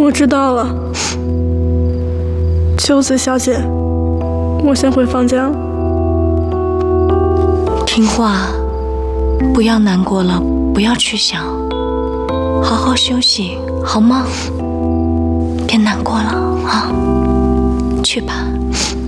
我知道了，秋子小姐，我先回房间了。 听话，不要难过了，不要去想，好好休息，好吗？别难过了啊，去吧。